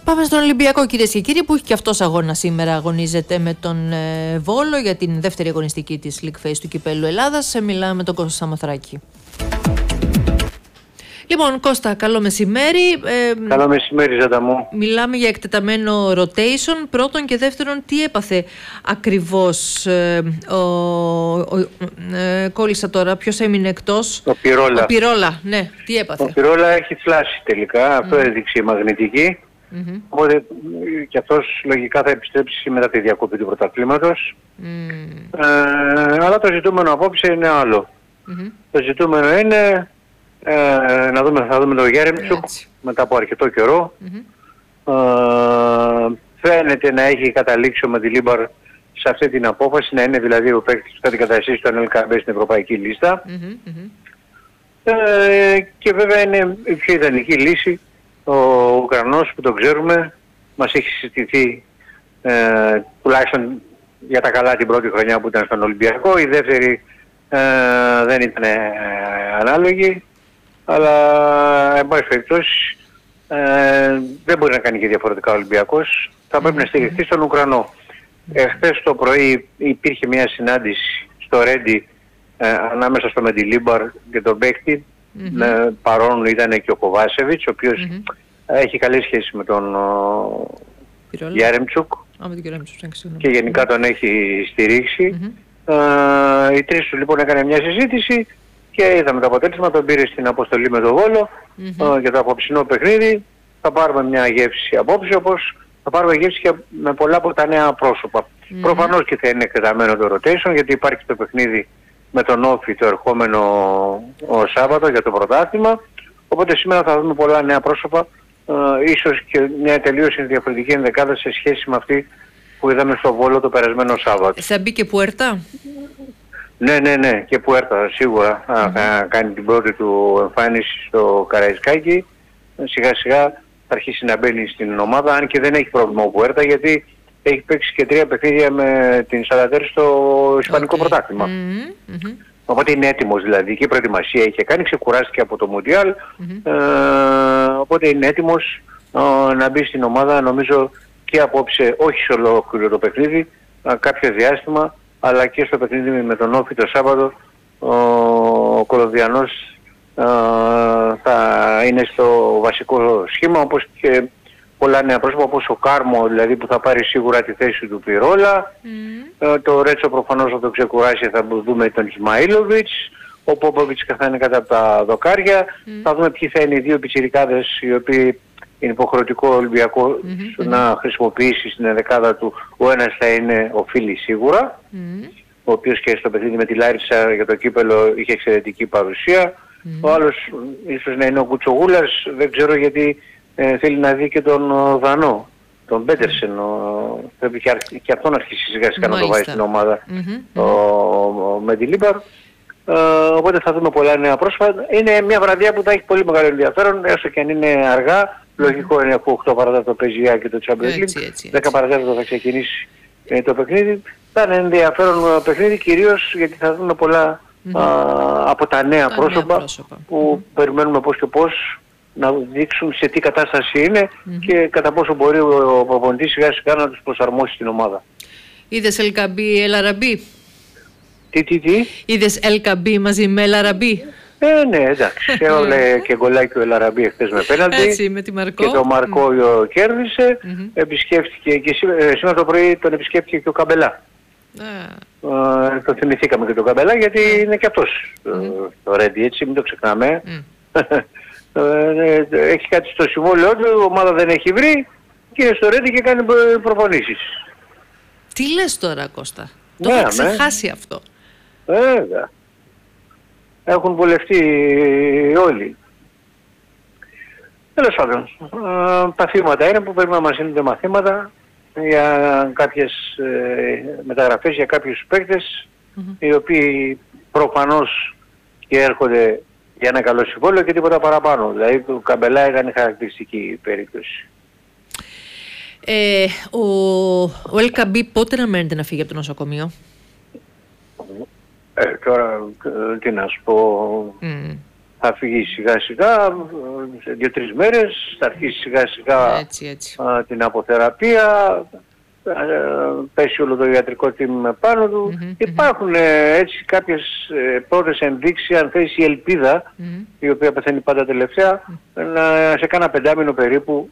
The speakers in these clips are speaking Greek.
Πάμε στον Ολυμπιακό, κυρίες και κύριοι, που έχει και αυτός αγώνα σήμερα. Αγωνίζεται με τον Βόλο για την δεύτερη αγωνιστική της League Phase του Κυπέλλου Ελλάδας. Μιλάμε με τον Κώστα Σαμοθράκη. Λοιπόν, Κώστα, καλό μεσημέρι. Καλό μεσημέρι, Ζάντα μου. Μιλάμε για εκτεταμένο rotation. Πρώτον και δεύτερον, τι έπαθε ακριβώς κόλλησα τώρα, ποιος έμεινε εκτός? Ο Πυρόλα. Ο Πυρόλα, ναι, τι έπαθε? Ο Πυρόλα έχει φλάσει τελικά, αυτό έδειξε η μαγνητική. Οπότε και αυτός λογικά θα επιστρέψει μετά τη διακοπή του πρωταθλήματος. Αλλά το ζητούμενο απόψε είναι άλλο. Το ζητούμενο είναι θα δούμε τον Γέρεμτσουκ μετά από αρκετό καιρό. Φαίνεται να έχει καταλήξει ο Μεντιλίμπαρ σε αυτή την απόφαση, να είναι δηλαδή ο παίκτης που θα αντικαταστήσει τον Ελκαμπέ στην ευρωπαϊκή λίστα. Και βέβαια είναι η πιο ιδανική λύση. Ο Ουκρανός που το ξέρουμε μας έχει συζητηθεί τουλάχιστον για τα καλά την πρώτη χρονιά που ήταν στον Ολυμπιακό. Η δεύτερη δεν ήταν ανάλογη, αλλά εν πάση περιπτώσει δεν μπορεί να κάνει και διαφορετικά ο Ολυμπιακός. Θα πρέπει να στηριχθεί στον Ουκρανό. Χθες το πρωί υπήρχε μια συνάντηση στο Ρέντι ανάμεσα στο Μεντιλίμπαρ και τον παίκτη. Παρόν ήταν και ο Κοβάσεβιτς, ο οποίος έχει καλή σχέση με τον Γέρεμτσουκ και γενικά τον έχει στηρίξει. Οι τρεις του λοιπόν έκανε μια συζήτηση και είδαμε το αποτέλεσμα, τον πήρε στην αποστολή με τον Βόλο για το απόψινό παιχνίδι. Θα πάρουμε μια γεύση απόψε, όπως θα πάρουμε γεύση και με πολλά από τα νέα πρόσωπα. Προφανώς και θα είναι εκτεταμένο το rotation, γιατί υπάρχει το παιχνίδι με τον Όφη το ερχόμενο Σάββατο για το πρωτάθλημα. Οπότε σήμερα θα δούμε πολλά νέα πρόσωπα, ίσως και μια τελείως διαφορετική ενδεκάδα σε σχέση με αυτή που είδαμε στο Βόλο το περασμένο Σάββατο. Θα μπει και Πουέρτα? Ναι, και Πουέρτα σίγουρα θα κάνει την πρώτη του εμφάνιση στο Καραϊσκάκι. Σιγά σιγά θα αρχίσει να μπαίνει στην ομάδα, αν και δεν έχει πρόβλημα ο Πουέρτα, γιατί έχει παίξει και 3 παιχνίδια με την Σαλατέρ στο Ισπανικό πρωτάθλημα. Οπότε είναι έτοιμος δηλαδή, και η προετοιμασία είχε κάνει, ξεκουράστηκε από το Μουντιάλ, οπότε είναι έτοιμος να μπει στην ομάδα, νομίζω και απόψε, όχι σε ολόκληρο το παιχνίδι, κάποιο διάστημα, αλλά και στο παιχνίδι με τον Όφη το Σάββατο. Ο Κολομβιανός θα είναι στο βασικό σχήμα, όπως και πολλά νέα πρόσωπα, όπως ο Κάρμο δηλαδή, που θα πάρει σίγουρα τη θέση του Πυρόλα. Το Ρέτσο προφανώς θα το ξεκουράσει, θα δούμε τον Ισμαήλοβιτς. Ο Πόποβιτς θα είναι κατά από τα δοκάρια. Θα δούμε ποιοι θα είναι οι δύο πιτσιρικάδες οι οποίοι είναι υποχρεωτικό Ολυμπιακό να χρησιμοποιήσει στην ενδεκάδα του. Ο ένας θα είναι ο Φίλης σίγουρα, ο οποίος και στο παιχνίδι με τη Λάρισα για το κύπελο είχε εξαιρετική παρουσία. Ο άλλος ίσως να είναι ο Κουτσογούλας, δεν ξέρω γιατί θέλει να δει και τον Δανό, τον Πέτερσεν. Πρέπει και αυτόν να αρχίσει σιγά σιγά να το βάζει στην ομάδα ο Μεντιλίμπαρ. Οπότε θα δούμε πολλά νέα πρόσφατα. Είναι μια βραδιά που θα έχει πολύ μεγάλο ενδιαφέρον, έστω και αν είναι αργά. Λογικό είναι που 8 παρατέταρτο παίζει και το Champions League, 10 παρατέταρτο θα ξεκινήσει το παιχνίδι. Θα είναι ενδιαφέρον παιχνίδι, κυρίως γιατί θα δούμε πολλά από τα νέα πρόσωπα που περιμένουμε πώς και πώς να δείξουν σε τι κατάσταση είναι και κατά πόσο μπορεί ο προπονητής σιγά σιγά να τους προσαρμόσει στην ομάδα. Είδες Ελκαμπή, Ελαραμπή? Τι? Είδες Ελκαμπή μαζί με Ελαραμπή? Ναι, εντάξει. Έβαλε και γκολάκι ο Ελαραμπή εχθές με πέναλτι. Έτσι, με τη Μαρκό. Και το Μαρκό κέρδισε. Επισκέφτηκε και σήμερα το πρωί τον επισκέφτηκε και ο Καμπελά. Το θυμηθήκαμε και τον Καμπελά, γιατί είναι και αυτός το Ρέντι, έτσι, μην το ξεχνάμε. Έχει κάτι στο συμβόλαιό του, η ομάδα δεν έχει βρει και είναι στο Ρέντι και κάνει προπονήσεις. Τι λες τώρα, Κώστα? Το είχα ξεχάσει αυτό. Βέβαια. Έχουν βολευτεί όλοι. Τέλος πάντων, τα θύματα είναι που πρέπει να μας δίνονται μαθήματα για κάποιες μεταγραφές, για κάποιους παίκτες οι οποίοι προφανώς και έρχονται για ένα καλό συμβόλαιο και τίποτα παραπάνω. Δηλαδή το Καμπελά ήταν χαρακτηριστική περίπτωση. Ο Ελκαμπή πότε να μένετε να φύγει από το νοσοκομείο? Τώρα τι να σου πω, θα φύγει σιγά σιγά, σε 2-3 μέρες, θα αρχίσει σιγά σιγά την αποθεραπεία, πέσει όλο το ιατρικό team πάνω του. Υπάρχουν έτσι κάποιες πρώτες ενδείξεις, αν θες η ελπίδα, η οποία πεθαίνει πάντα τελευταία, σε κάνα 5 μήνο περίπου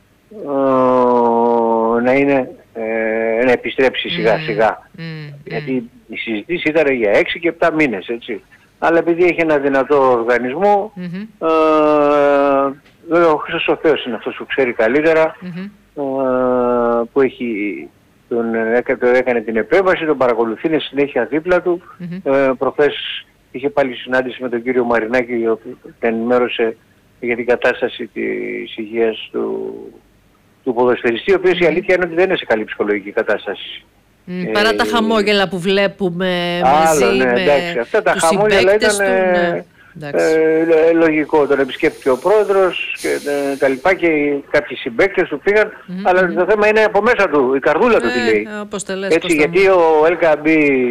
να επιστρέψει σιγά σιγά. Γιατί η συζήτηση ήταν για 6 και 7 μήνες, έτσι. Αλλά επειδή έχει ένα δυνατό οργανισμό, βέβαια ο Χρήστος ο Θεός είναι αυτός που ξέρει καλύτερα, που έκανε την επέμβαση, τον παρακολουθεί, είναι συνέχεια δίπλα του. Προχθές είχε πάλι συνάντηση με τον κύριο Μαρινάκη, ο οποίος ενημέρωσε για την κατάσταση της υγείας του ποδοσφαιριστή, ο οποίος η αλήθεια είναι ότι δεν είναι σε καλή ψυχολογική κατάσταση. Παρά τα χαμόγελα που βλέπουμε μαζί με αυτά τα χαμόγελα ήταν λογικό. Τον επισκέφθηκε ο πρόεδρος και τα λοιπά και κάποιοι συμπαίκτες του πήγαν, αλλά το θέμα είναι από μέσα του, η καρδούλα του τι λέει. Έτσι, γιατί ο LKB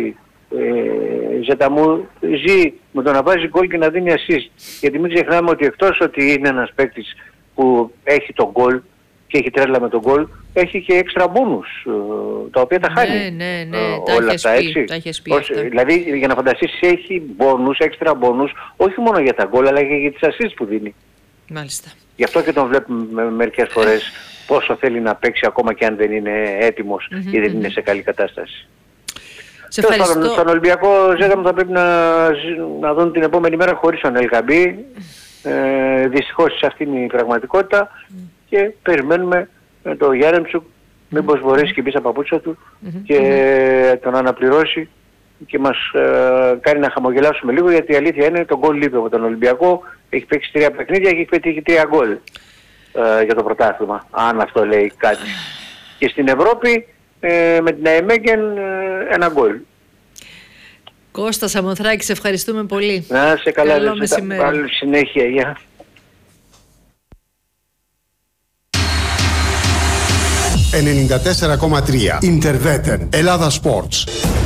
Ζεταμού ζει με το να βάζει γκολ και να δίνει assist. Γιατί μην ξεχνάμε ότι εκτός ότι είναι ένας παίκτης που έχει τον γκολ και έχει τρέλα με τον γκολ, έχει και έξτρα μπόνους, τα οποία τα χάνει. Όλα αυτά, έτσι. Δηλαδή, για να φανταστείς, έχει μπόνους, έξτρα μπόνους, όχι μόνο για τα γκολ, αλλά και για τις assist που δίνει. Μάλιστα. Γι' αυτό και τον βλέπουμε μερικές φορές πόσο θέλει να παίξει, ακόμα και αν δεν είναι έτοιμος ή δεν είναι σε καλή κατάσταση. Στον Ολυμπιακό Ζέγαμ θα πρέπει να δουν την επόμενη μέρα χωρίς τον LKB. Δυστυχώς σε αυτήν είναι η πραγματικότητα. Και περιμένουμε το Γιάρεμτσουκ μήπως μπορέσει και μπει στα παπούτσια του και τον αναπληρώσει και μας κάνει να χαμογελάσουμε λίγο, γιατί η αλήθεια είναι το γκολ λείπει από τον Ολυμπιακό. Έχει παίξει 3 παιχνίδια και έχει πετύχει 3 γκολ για το πρωτάθλημα, αν αυτό λέει κάτι. Και στην Ευρώπη με την Ναϊμέγεν 1 γκολ. Κώστα Σαμοθράκη, σε ευχαριστούμε πολύ. Να σε καλά. Καλό μεσημέρι. Καλή συνέχεια. Γεια. 94,3 Interveten Ελλάδα Sports.